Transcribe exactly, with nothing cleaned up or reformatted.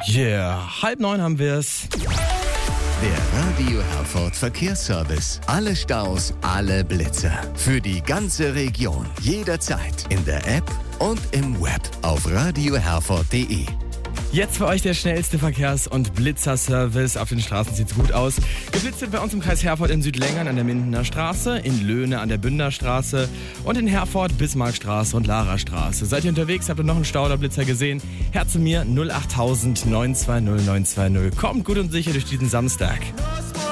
Yeah, halb neun haben wir's. Der Radio Herford Verkehrsservice. Alle Staus, alle Blitzer. Für die ganze Region. Jederzeit. In der App und im Web. Auf radio herford punkt de. Jetzt für euch der schnellste Verkehrs- und Blitzerservice. Auf den Straßen sieht's gut aus. Geblitzt wird bei uns im Kreis Herford in Südlängern an der Mindener Straße, in Löhne an der Bünder Straße und in Herford Bismarckstraße und Larastraße. Seid ihr unterwegs, habt ihr noch einen Stau oder Blitzer gesehen? Her zu mir null acht null null neun zwei null neun zwei null. Kommt gut und sicher durch diesen Samstag.